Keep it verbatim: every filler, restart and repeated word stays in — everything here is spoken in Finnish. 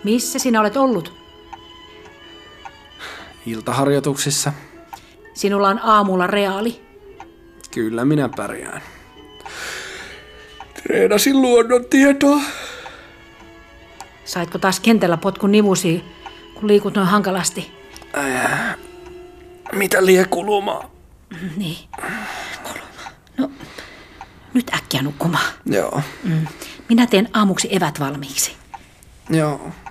Missä sinä olet ollut? Iltaharjoituksissa. Sinulla on aamulla reaali. Kyllä minä pärjään. Treenasin luonnontietoa. Saitko taas kentällä potkun nivusiin, kun liikut noin hankalasti? Äh, mitä lie kulumaa? Niin, kulumaa. No, nyt äkkiä nukkumaan. Joo. Mm. Minä teen aamuksi evät valmiiksi. Joo.